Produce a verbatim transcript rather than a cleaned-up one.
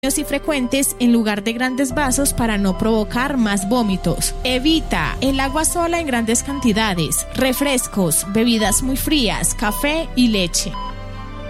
y frecuentes en lugar de grandes vasos para no provocar más vómitos. Evita el agua sola en grandes cantidades, refrescos, bebidas muy frías, café y leche.